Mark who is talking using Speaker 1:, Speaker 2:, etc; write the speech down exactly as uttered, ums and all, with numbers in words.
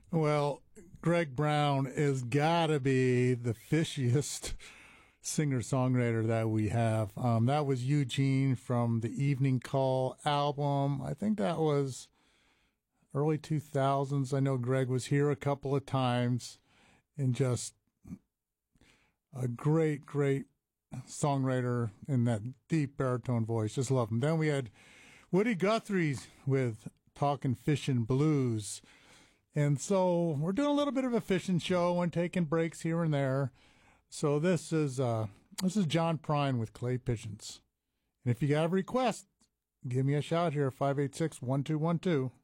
Speaker 1: Well, Greg Brown is gotta be the fishiest singer-songwriter that we have. Um, that was Eugene from the Evening Call album. I think that was early two thousands. I know Greg was here a couple of times, and just a great, great songwriter in that deep baritone voice. Just love him. Then we had Woody Guthrie with Talkin' Fishin' Blues. And so we're doing a little bit of a fishing show and taking breaks here and there. So this is uh, this is John Prine with Clay Pigeons. And if you got a request, give me a shout here, five eight six, one two one two.